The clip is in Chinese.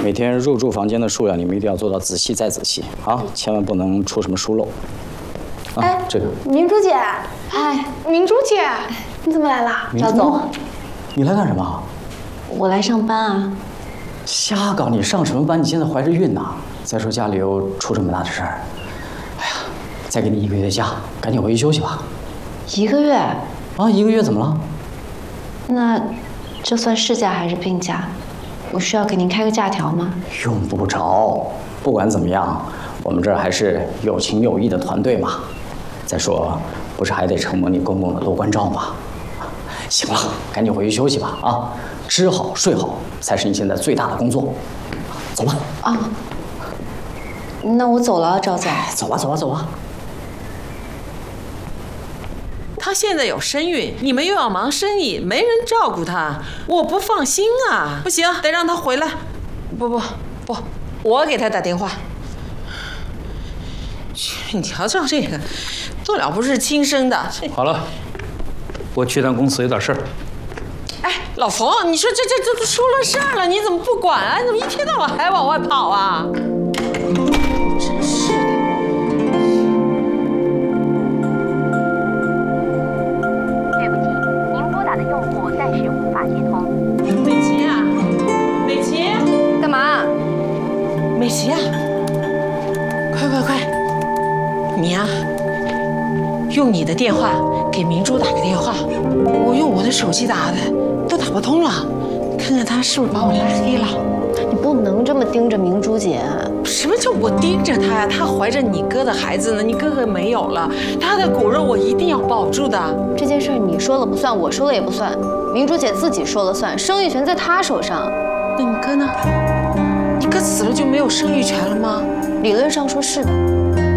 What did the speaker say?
每天入住房间的数量，你们一定要做到仔细再仔细啊，千万不能出什么疏漏。啊，这个。 明珠姐， 哎， 明珠姐，你怎么来了？ 赵总， 你来干什么？ 我来上班啊。 瞎搞！你上什么班？你现在怀着孕呢。再说家里又出这么大的事儿，哎呀，再给你1个月的假，赶紧回去休息吧。 1个月？ 啊，1个月怎么了？ 那这算事假还是病假？我需要给您开个假条吗？ 用不着。不管怎么样，我们这儿还是有情有义的团队嘛。再说，不是还得承蒙你公公的漏关照吗？行了，赶紧回去休息吧啊！吃好睡好才是你现在最大的工作。走吧。 啊。那我走了，赵总。 走吧，走吧，走吧。 她现在有身孕，你们又要忙生意，没人照顾她，我不放心啊！不行，得让她回来。不，我给她打电话。你瞧瞧这个，做了不是亲生的。 好了，我去趟公司有点事儿。 哎，老冯，你说这都出了事儿了，你怎么不管啊？你怎么一天到晚还往外跑啊？真是的。 对不起，您拨打的用户暂时无法接通。 美琪啊，美琪， 干嘛？ 美琪啊，快，你呀，用你的电话给明珠打个电话。我用我的手机打的，都打不通了，看看她是不是把我拉黑了。 你不能这么盯着明珠姐。 什么叫我盯着她呀？她怀着你哥的孩子呢，你哥哥没有了，她的骨肉我一定要保住的。 这件事你说了不算，我说了也不算，明珠姐自己说了算，生育权在她手上。 那你哥呢？你哥死了就没有生育权了吗？ 理论上说是的。